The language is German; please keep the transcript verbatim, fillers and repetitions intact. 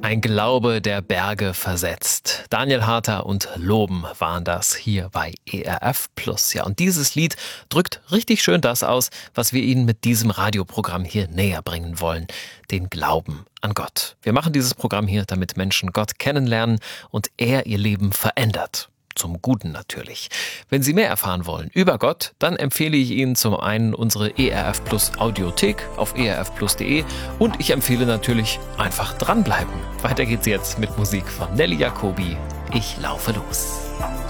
Ein Glaube, der Berge versetzt. Daniel Harter und Loben waren das hier bei E R F Plus. Ja, und dieses Lied drückt richtig schön das aus, was wir Ihnen mit diesem Radioprogramm hier näher bringen wollen. Den Glauben an Gott. Wir machen dieses Programm hier, damit Menschen Gott kennenlernen und er ihr Leben verändert. Zum Guten natürlich. Wenn Sie mehr erfahren wollen über Gott, dann empfehle ich Ihnen zum einen unsere E R F Plus Audiothek auf e r f plus punkt de und ich empfehle natürlich einfach dranbleiben. Weiter geht's jetzt mit Musik von Nelly Jacobi. Ich laufe los.